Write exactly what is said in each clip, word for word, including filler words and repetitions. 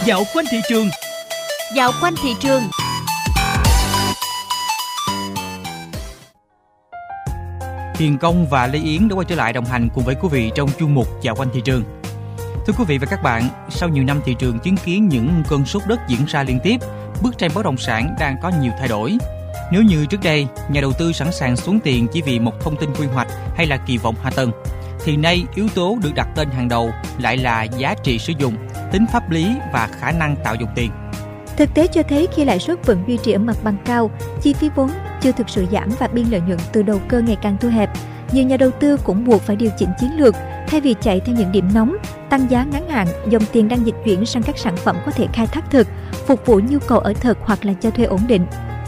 Dạo quanh thị trường. Dạo quanh thị trường. Hiền Công và Lê Yến đã quay trở lại đồng hành cùng với quý vị trong chuyên mục Dạo quanh thị trường. Thưa quý vị và các bạn, sau nhiều năm thị trường chứng kiến những cơn sốt đất diễn ra liên tiếp, bức tranh bất động sản đang có nhiều thay đổi. Nếu như trước đây, nhà đầu tư sẵn sàng xuống tiền chỉ vì một thông tin quy hoạch hay là kỳ vọng hạ tầng, thì nay yếu tố được đặt tên hàng đầu lại là giá trị sử dụng, tính pháp lý và khả năng tạo dòng tiền. Thực tế cho thấy khi lãi suất vẫn duy trì ở mặt bằng cao, chi phí vốn chưa thực sự giảm và biên lợi nhuận từ đầu cơ ngày càng thu hẹp, nhiều nhà đầu tư cũng buộc phải điều chỉnh chiến lược. Thay vì chạy theo những điểm nóng, tăng giá ngắn hạn, dòng tiền đang dịch chuyển sang các sản phẩm có thể khai thác thực, phục vụ nhu cầu ở thực hoặc là cho thuê ổn định.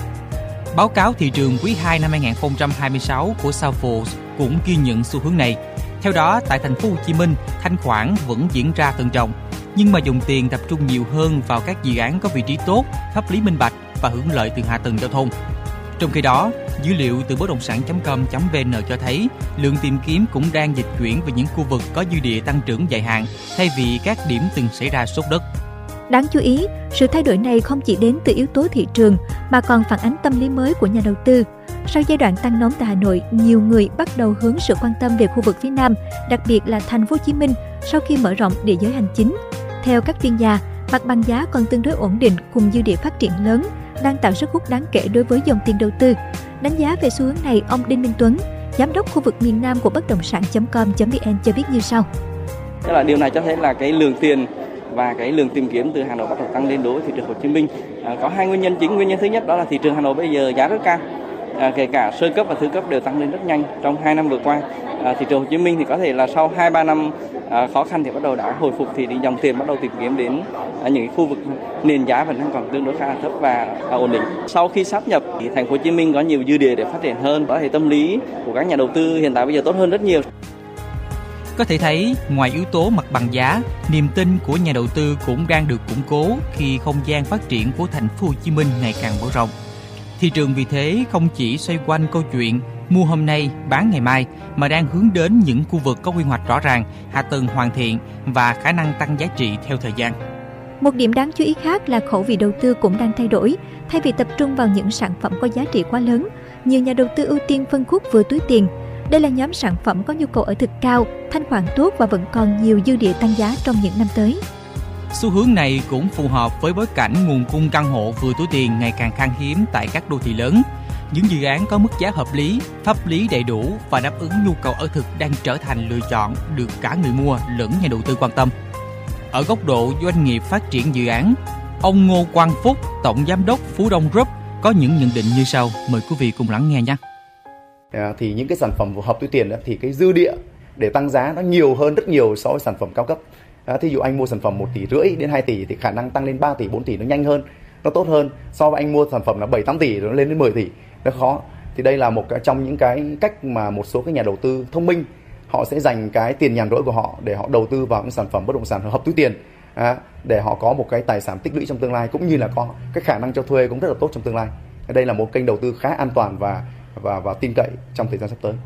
Báo cáo thị trường quý hai năm hai không hai sáu của Salesforce cũng ghi nhận xu hướng này. Theo đó, tại thành phố Hồ Chí Minh, thanh khoản vẫn diễn ra thận trọng, nhưng mà dòng tiền tập trung nhiều hơn vào các dự án có vị trí tốt, pháp lý minh bạch và hưởng lợi từ hạ tầng giao thông. Trong khi đó, dữ liệu từ bất động sản chấm com chấm vn cho thấy lượng tìm kiếm cũng đang dịch chuyển về những khu vực có dư địa tăng trưởng dài hạn thay vì các điểm từng xảy ra sốt đất. Đáng chú ý, sự thay đổi này không chỉ đến từ yếu tố thị trường mà còn phản ánh tâm lý mới của nhà đầu tư. Sau giai đoạn tăng nóng tại Hà Nội, nhiều người bắt đầu hướng sự quan tâm về khu vực phía Nam, đặc biệt là thành phố Hồ Chí Minh sau khi mở rộng địa giới hành chính. Theo các chuyên gia, mặt bằng giá còn tương đối ổn định cùng dư địa phát triển lớn, đang tạo sức hút đáng kể đối với dòng tiền đầu tư. Đánh giá về xu hướng này, ông Đinh Minh Tuấn, giám đốc khu vực miền Nam của bất động sản chấm com chấm vn cho biết như sau. Tức là điều này cho thấy là cái lượng tiền và cái lượng tìm kiếm từ Hà Nội bắt đầu tăng lên đối với thị trường Hồ Chí Minh. À, có hai nguyên nhân chính. Nguyên nhân thứ nhất đó là thị trường Hà Nội bây giờ giá rất cao, à, kể cả sơ cấp và thứ cấp đều tăng lên rất nhanh trong hai năm vừa qua. À, thị trường Hồ Chí Minh thì có thể là sau hai ba năm à, khó khăn thì bắt đầu đã hồi phục, thì dòng tiền bắt đầu tìm kiếm đến à, những khu vực nền giá vẫn đang còn tương đối khá là thấp và à, ổn định. Sau khi sáp nhập thì thành phố Hồ Chí Minh có nhiều dư địa để phát triển hơn, có thể tâm lý của các nhà đầu tư hiện tại bây giờ tốt hơn rất nhiều. Có thể thấy, ngoài yếu tố mặt bằng giá, niềm tin của nhà đầu tư cũng đang được củng cố khi không gian phát triển của thành phố Hồ Chí Minh ngày càng mở rộng. Thị trường vì thế không chỉ xoay quanh câu chuyện mua hôm nay, bán ngày mai, mà đang hướng đến những khu vực có quy hoạch rõ ràng, hạ tầng hoàn thiện và khả năng tăng giá trị theo thời gian. Một điểm đáng chú ý khác là khẩu vị đầu tư cũng đang thay đổi. Thay vì tập trung vào những sản phẩm có giá trị quá lớn, nhiều nhà đầu tư ưu tiên phân khúc vừa túi tiền. Đây là nhóm sản phẩm có nhu cầu ở thực cao, thanh khoản tốt và vẫn còn nhiều dư địa tăng giá trong những năm tới. Xu hướng này cũng phù hợp với bối cảnh nguồn cung căn hộ vừa túi tiền ngày càng khan hiếm tại các đô thị lớn. Những dự án có mức giá hợp lý, pháp lý đầy đủ và đáp ứng nhu cầu ở thực đang trở thành lựa chọn được cả người mua lẫn nhà đầu tư quan tâm. Ở góc độ doanh nghiệp phát triển dự án, ông Ngô Quang Phúc, Tổng Giám đốc Phú Đông Group có những nhận định như sau. Mời quý vị cùng lắng nghe nhé. À, thì những cái sản phẩm hợp túi tiền đó, thì cái dư địa để tăng giá nó nhiều hơn rất nhiều so với sản phẩm cao cấp. À, thí dụ anh mua sản phẩm một tỷ rưỡi đến hai tỷ thì khả năng tăng lên ba tỷ, bốn tỷ nó nhanh hơn, nó tốt hơn so với anh mua sản phẩm là bảy, tám tỷ rồi nó lên đến mười tỷ, nó khó. Thì đây là một cái trong những cái cách mà một số cái nhà đầu tư thông minh họ sẽ dành cái tiền nhàn rỗi của họ để họ đầu tư vào những sản phẩm bất động sản hợp túi tiền, à, để họ có một cái tài sản tích lũy trong tương lai, cũng như là có cái khả năng cho thuê cũng rất là tốt trong tương lai. Đây là một kênh đầu tư khá an toàn và và và tin cậy trong thời gian sắp tới.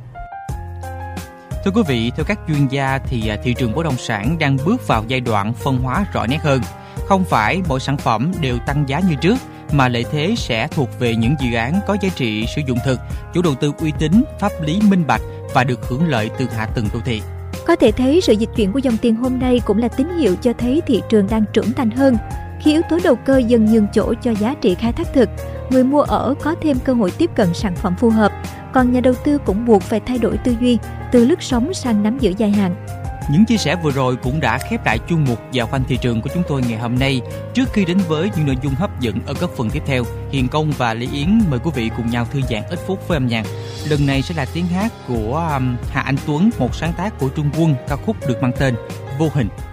Thưa quý vị, theo các chuyên gia thì thị trường bất động sản đang bước vào giai đoạn phân hóa rõ nét hơn. Không phải mỗi sản phẩm đều tăng giá như trước, mà lợi thế sẽ thuộc về những dự án có giá trị sử dụng thực, chủ đầu tư uy tín, pháp lý minh bạch và được hưởng lợi từ hạ tầng đô thị. Có thể thấy sự dịch chuyển của dòng tiền hôm nay cũng là tín hiệu cho thấy thị trường đang trưởng thành hơn. Khi yếu tố đầu cơ dần nhường chỗ cho giá trị khai thác thực, người mua ở có thêm cơ hội tiếp cận sản phẩm phù hợp, còn nhà đầu tư cũng buộc phải thay đổi tư duy từ lướt sóng sang nắm giữ dài hạn. Những chia sẻ vừa rồi cũng đã khép lại chuyên mục Dạo quanh thị trường của chúng tôi ngày hôm nay. Trước khi đến với những nội dung hấp dẫn ở các phần tiếp theo, Hiền Công và Lê Yến mời quý vị cùng nhau thư giãn ít phút với âm nhạc. Lần này sẽ là tiếng hát của um, Hà Anh Tuấn, một sáng tác của Trung Quân, ca khúc được mang tên Vô Hình.